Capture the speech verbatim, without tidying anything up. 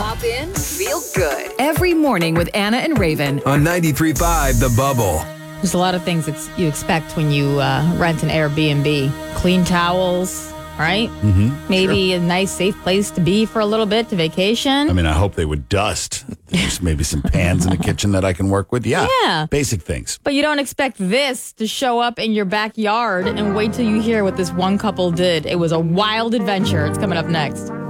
Hop in, feel good. Every morning with Anna and Raven. On ninety-three point five The Bubble. There's a lot of things that you expect when you uh, rent an Airbnb. Clean towels, right? Mm-hmm. Maybe sure. A nice, safe place to be for a little bit to vacation. I mean, I hope they would dust. There's maybe some pans in the kitchen that I can work with. Yeah. Yeah. Basic things. But you don't expect this to show up in your backyard and wait till you hear what this one couple did. It was a wild adventure. It's coming up next.